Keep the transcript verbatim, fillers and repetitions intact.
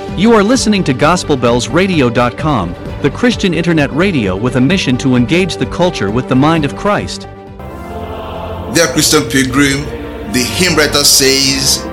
You are listening to Gospel Bells Radio dot com, the Christian internet radio with a mission to engage the culture with the mind of Christ. Dear Christian pilgrim, the hymn writer says,